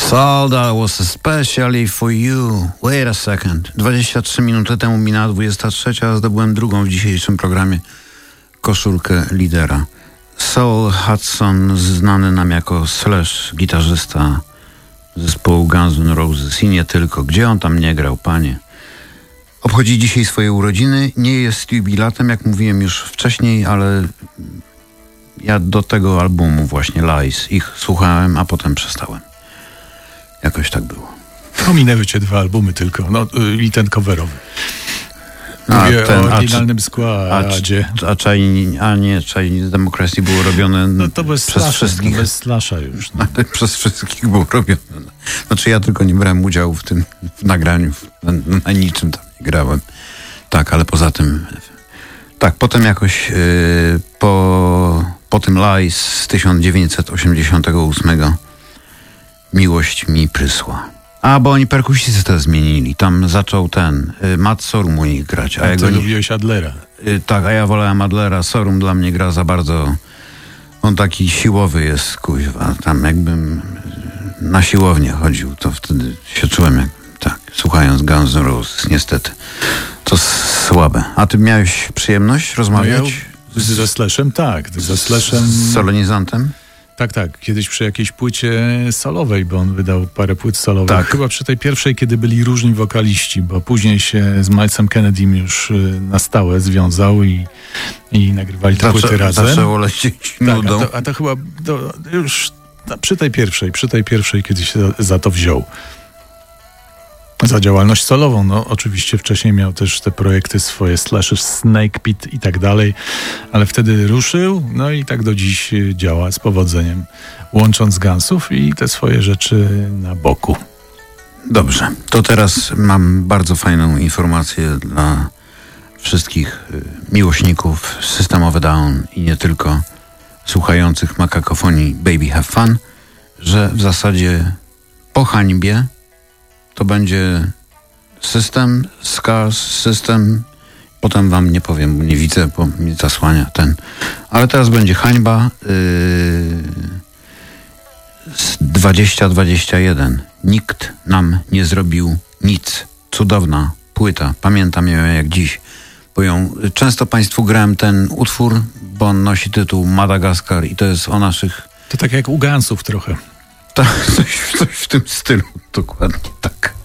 So that was especially for you. Wait a second. 23 minuty temu minęła 23, a zdobyłem drugą w dzisiejszym programie koszulkę lidera. Saul Hudson, znany nam jako Slash, gitarzysta zespołu Guns N' Roses i nie tylko. Gdzie on tam nie grał, panie? Obchodzi dzisiaj swoje urodziny. Nie jest jubilatem, jak mówiłem już wcześniej, ale ja do tego albumu właśnie Lies ich słuchałem, a potem przestałem. Jakoś tak było. Ominęły cię 2 albumy tylko, no i ten coverowy. Mówię o oryginalnym składzie. Chinese Democracy było robione no to bez przez wszystkich. Bez Slasha już. No. Przez wszystkich było robione. Znaczy ja tylko nie brałem udziału w tym w nagraniu. Na niczym tam nie grałem. Tak, ale poza tym... Tak, potem jakoś po tym Lies z 1988 miłość mi prysła. A, bo oni perkusistę zmienili. Tam zaczął Matt Sorum u nich grać. A ty lubiłeś Adlera. Tak, a ja wolałem Adlera. Sorum dla mnie gra za bardzo... On taki siłowy jest, kuźwa. Tam jakbym na siłownię chodził, to wtedy się czułem jak... Tak, słuchając Guns N' Roses, niestety. To słabe. A ty miałeś przyjemność rozmawiać? No ze Slashem, tak. Ze Slashem... Z solonizantem? Tak. Kiedyś przy jakiejś płycie solowej, bo on wydał parę płyt solowych. Tak. Chyba przy tej pierwszej, kiedy byli różni wokaliści, bo później się z Milesem Kennedym już na stałe związał i nagrywali te płyty razem. Zaczęło lecieć nudą. Tak, a to chyba już przy tej pierwszej, kiedy się za to wziął. Za działalność solową. No oczywiście wcześniej miał też te projekty swoje, Slash, Snake Pit i tak dalej, ale wtedy ruszył, no i tak do dziś działa z powodzeniem, łącząc Gunsów i te swoje rzeczy na boku. Dobrze, to teraz mam bardzo fajną informację dla wszystkich miłośników System of a Down i nie tylko, słuchających Makakofonii Baby Have Fun, że w zasadzie po hańbie to będzie System, Scars, System. Potem wam nie powiem, bo nie widzę, bo mi zasłania Ale teraz będzie hańba 2021. Nikt nam nie zrobił nic. Cudowna płyta. Pamiętam ją jak dziś. Bo często państwu grałem ten utwór, bo on nosi tytuł Madagaskar i to jest o naszych... To tak jak u Gunsów trochę. Tak, coś w tym stylu. Dokładnie tak.